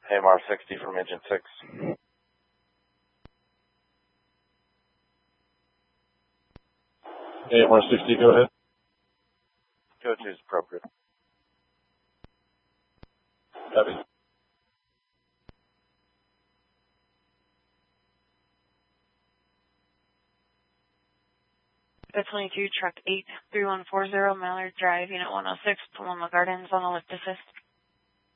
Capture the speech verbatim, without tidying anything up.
A M R sixty from engine six. A M R sixty, go ahead. Go to is appropriate. Copy. The twenty-two, truck eight three one four zero, Mallard Drive, Unit one oh six, Paloma Gardens on a lift assist.